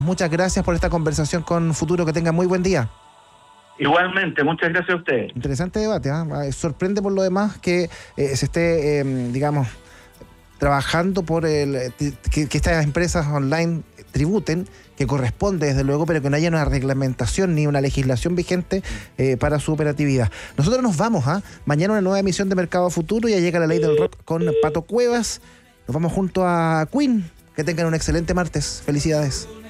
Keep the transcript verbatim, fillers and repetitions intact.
Muchas gracias por esta conversación con Futuro. Que tenga muy buen día. Igualmente, muchas gracias a ustedes. Interesante debate. ¿eh? Sorprende por lo demás que eh, se esté, eh, digamos, trabajando por el que, que estas empresas online tributen, que corresponde desde luego, pero que no haya una reglamentación ni una legislación vigente eh, para su operatividad. Nosotros nos vamos, ¿ah? ¿eh? Mañana una nueva emisión de Mercado Futuro, ya llega la Ley del Rock con Pato Cuevas. Nos vamos junto a Queen. Que tengan un excelente martes. Felicidades.